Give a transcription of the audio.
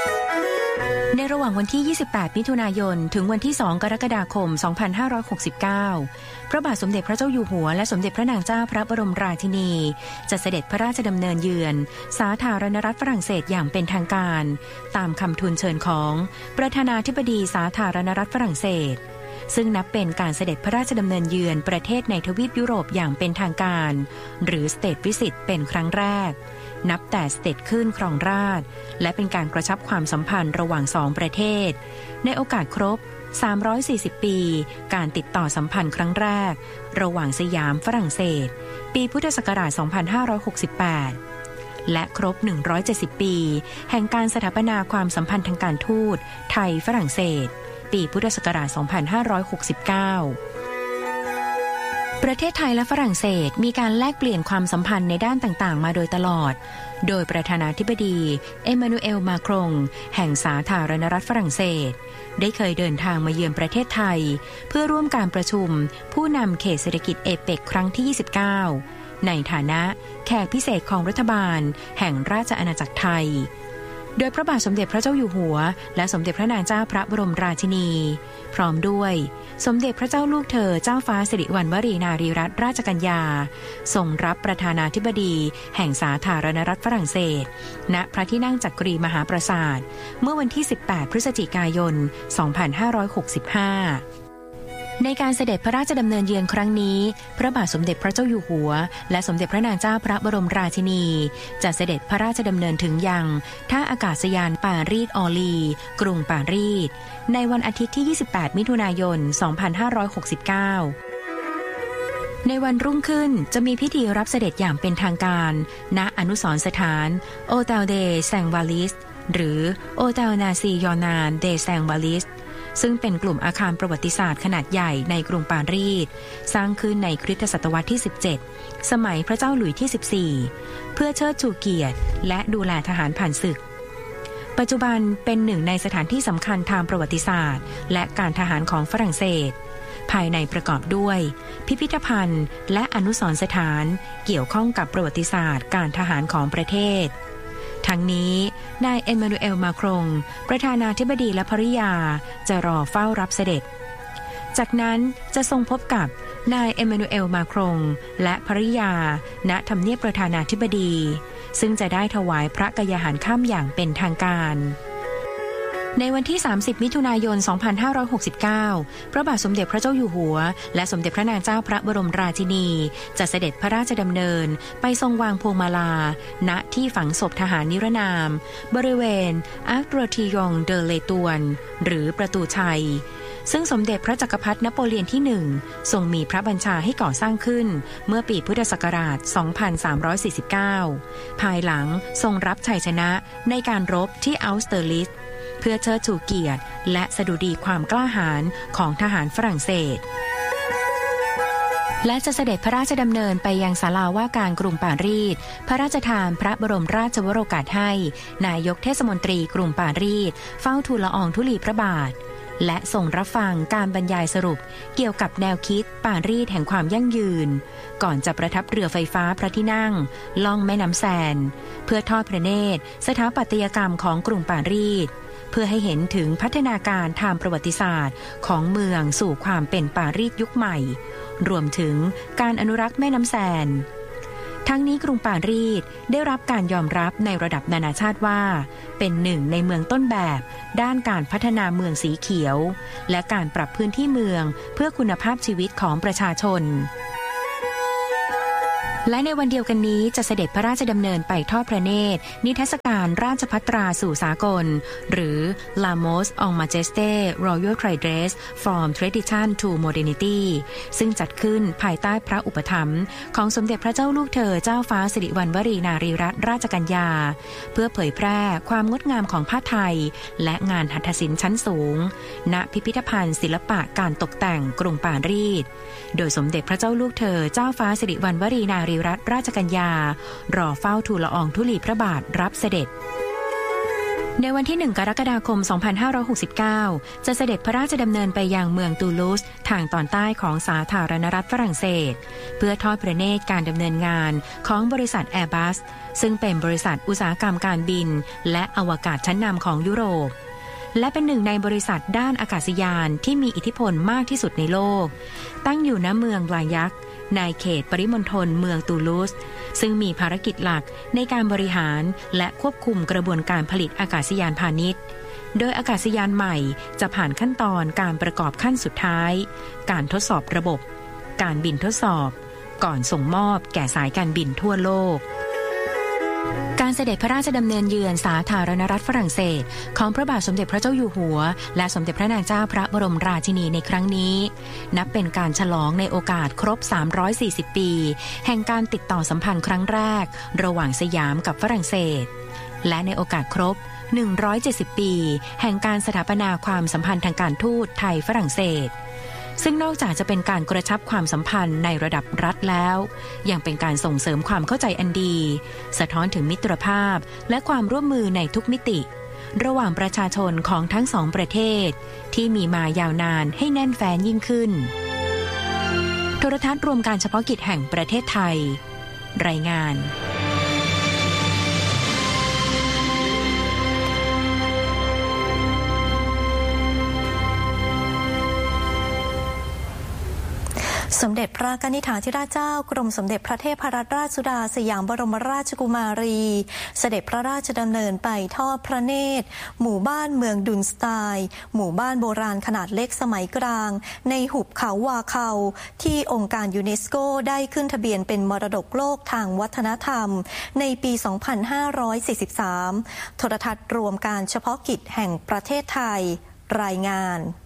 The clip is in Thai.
ในระหว่างวันที่ 28 มิถุนายน ถึงวันที่ 2 กรกฎาคม 2569 พระบาทสมเด็จพระเจ้าอยู่หัวและสมเด็จพระนางเจ้าพระบรมราชินีจะเสด็จพระราชดำเนินเยือนสาธารณรัฐฝรั่งเศสอย่างเป็นทางการตามคำทูลเชิญของประธานาธิบดีสาธารณรัฐฝรั่งเศสซึ่งนับเป็นการเสด็จพระราชดำเนินเยือนประเทศในทวีปยุโรปอย่างเป็นทางการหรือ State Visit เป็นครั้งแรกนับแต่เสด็จขึ้นครองราชย์และเป็นการกระชับความสัมพันธ์ระหว่างสองประเทศในโอกาสครบ340 ปีการติดต่อสัมพันธ์ครั้งแรกระหว่างสยามฝรั่งเศสปีพุทธศักราช 2568 และครบ170 ปีแห่งการสถาปนาความสัมพันธ์ทางการทูตไทยฝรั่งเศสปีพุทธศักราช 2569 ประเทศไทยและฝรั่งเศสมีการแลกเปลี่ยนความสัมพันธ์ในด้านต่างๆมาโดยตลอดโดยประธานาธิบดีเอมานูเอลมาครงแห่งสาธารณรัฐฝรั่งเศสได้เคยเดินทางมาเยือนประเทศไทยเพื่อร่วมการประชุมผู้นำเขตเศรษฐกิจเอเปกครั้งที่ 29 ในฐานะแขกพิเศษของรัฐบาลแห่งราชอาณาจักรไทยโดยพระบาทสมเด็จพระเจ้าอยู่หัวและสมเด็จพระนางเจ้าพระบรมราชินีพร้อมด้วยสมเด็จพระเจ้าลูกเธอเจ้าฟ้าสิริวัณวรีนารีรัตนราชกัญญาทรงรับประธานาธิบดีแห่งสาธารณรัฐฝรั่งเศสณพระที่นั่งจักรีมหาปราสาทเมื่อวันที่ 18 พฤศจิกายน 2565ในการเสด็จพระราชดำเนินเยือนครั้งนี้พระบาทสมเด็จพระเจ้าอยู่หัวและสมเด็จพระนางเจ้าพระบรมราชินีจะเสด็จพระราชดำเนินถึงยังท่าอากาศยานปารีสออลีกรุงปารีสในวันอาทิตย์ที่ 28 มิถุนายน 2569 ในวันรุ่งขึ้นจะมีพิธีรับเสด็จอย่างเป็นทางการณอนุสรณ์สถานโอเตลเดแซงวาลิสหรือโอเตลนาซียอนานเดแซงวาลิสซึ่งเป็นกลุ่มอาคารประวัติศาสตร์ขนาดใหญ่ในกรุงปารีสสร้างขึ้นในคริสตศตวรรษที่ 17 สมัยพระเจ้าหลุยส์ที่ 14 เพื่อเชิดชูเกียรติและดูแลทหารผ่านศึกปัจจุบันเป็นหนึ่งในสถานที่สำคัญทางประวัติศาสตร์และการทหารของฝรั่งเศสภายในประกอบด้วยพิพิธภัณฑ์และอนุสรณ์สถานเกี่ยวข้องกับประวัติศาสตร์การทหารของประเทศทั้งนี้นายเอมานูเอลมาครงประธานาธิบดีและภริยาจะรอเฝ้ารับเสด็จจากนั้นจะทรงพบกับนายเอมานูเอลมาครงและภริยาณทำเนียบประธานาธิบดีซึ่งจะได้ถวายพระกยาหารค่ำอย่างเป็นทางการในวันที่ 30 มิถุนายน 2569 พระบาทสมเด็จพระเจ้าอยู่หัวและสมเด็จพระนางเจ้าพระบรมราชินีจะเสด็จพระราชดำเนินไปทรงวางพวงมาลาณที่ฝังศพทหารนิรนามบริเวณอาร์คโรทิยองเดอเลตวนหรือประตูชัยซึ่งสมเด็จพระจักรพรรดินโปเลียนที่ 1 ทรงมีพระบัญชาให้ก่อสร้างขึ้นเมื่อปีพุทธศักราช 2349 ภายหลังทรงรับชัยชนะในการรบที่อัลสเตอร์ลิสเพื่อเชิดชูเกียรติและสดุดีความกล้าหาญของทหารฝรั่งเศสและจะเสด็จพระราชดำเนินไปยังศาลาว่าการกรุงปารีสพระราชทานพระบรมราชวโรกาสให้นายกเทศมนตรีกรุงปารีสเฝ้าทูลละอองธุลีพระบาทและทรงรับฟังการบรรยายสรุปเกี่ยวกับแนวคิดปารีสแห่งความยั่งยืนก่อนจะประทับเรือไฟฟ้าพระที่นั่งล่องแม่น้ำแซนเพื่อทอดพระเนตรสถาปัตยกรรมของกรุงปารีสเพื่อให้เห็นถึงพัฒนาการทางประวัติศาสตร์ของเมืองสู่ความเป็นปารีสยุคใหม่รวมถึงการอนุรักษ์แม่น้ำแซนทั้งนี้กรุงปารีสได้รับการยอมรับในระดับนานาชาติว่าเป็นหนึ่งในเมืองต้นแบบด้านการพัฒนาเมืองสีเขียวและการปรับพื้นที่เมืองเพื่อคุณภาพชีวิตของประชาชนและในวันเดียวกันนี้จะเสด็จพระราชดำเนินไปทอดพระเนตรนิทรรศการราชภัตราสู่สากลหรือ Lamos en Majesté Royal Tridress From Tradition to Modernity ซึ่งจัดขึ้นภายใต้พระอุปถัมภ์ของสมเด็จพระเจ้าลูกเธอเจ้าฟ้าสิริวัณวรีนารีรัตนราชกัญญาเพื่อเผยแพร่ความงดงามของผ้าไทยและงานหัตถศิลป์ชั้นสูงณพิพิธภัณฑ์ศิลปะการตกแต่งกรุงปารีสโดยสมเด็จพระเจ้าลูกเธอเจ้าฟ้าสิริวัณวรีนารีรัตนราชกัญญารอเฝ้าทูลละอองธุลีพระบาทรับเสด็จในวันที่ 1 กรกฎาคม 2569 จะเสด็จพระราชดำเนินไปยังเมืองตูลูสทางตอนใต้ของสาธารณรัฐฝรั่งเศสเพื่อทอดพระเนตรการดำเนินงานของบริษัท Airbus ซึ่งเป็นบริษัทอุตสาหกรรมการบินและอวกาศชั้นนำของยุโรปและเป็นหนึ่งในบริษัทด้านอากาศยานที่มีอิทธิพลมากที่สุดในโลกตั้งอยู่ณเมืองลายักในเขตปริมณฑลเมืองตูลูสซึ่งมีภารกิจหลักในการบริหารและควบคุมกระบวนการผลิตอากาศยานพาณิชย์โดยอากาศยานใหม่จะผ่านขั้นตอนการประกอบขั้นสุดท้ายการทดสอบระบบการบินทดสอบก่อนส่งมอบแก่สายการบินทั่วโลกการเสด็จพระราชดำเนินเยือนสาธารณรัฐฝรั่งเศสของพระบาทสมเด็จพระเจ้าอยู่หัวและสมเด็จพระนางเจ้าพระบรมราชินีในครั้งนี้นับเป็นการฉลองในโอกาสครบ340ปีแห่งการติดต่อสัมพันธ์ครั้งแรกระหว่างสยามกับฝรั่งเศสและในโอกาสครบ170ปีแห่งการสถาปนาความสัมพันธ์ทางการทูตไทยฝรั่งเศสซึ่งนอกจากจะเป็นการกระชับความสัมพันธ์ในระดับรัฐแล้วยังเป็นการส่งเสริมความเข้าใจอันดีสะท้อนถึงมิตรภาพและความร่วมมือในทุกมิติระหว่างประชาชนของทั้งสองประเทศที่มีมายาวนานให้แน่นแฟ้นยิ่งขึ้นโทรทัศน์รวมการเฉพาะกิจแห่งประเทศไทยรายงานสมเด็จพระกนิษฐาธิราชเจ้ากรมสมเด็จพระเทพรัตนราชสุดาสยามบรมราชกุมารีเสด็จพระราชดำเนินไปทอดพระเนตรหมู่บ้านเมืองดุนสไตล์หมู่บ้านโบราณขนาดเล็กสมัยกลางในหุบเขาวาเคาที่องค์การยูเนสโกได้ขึ้นทะเบียนเป็นมรดกโลกทางวัฒนธรรมในปี 2543 โทรทัศน์รวมการเฉพาะกิจแห่งประเทศไทยรายงาน